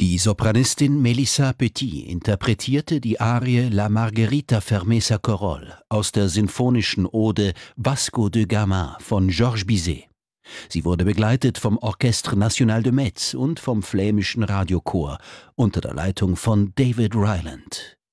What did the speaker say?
Die Sopranistin Melissa Petit interpretierte die Arie La Margherita Fermesa Coroll aus der sinfonischen Ode Vasco de Gama von Georges Bizet. Sie wurde begleitet vom Orchestre National de Metz und vom flämischen Radiochor unter der Leitung von David Ryland.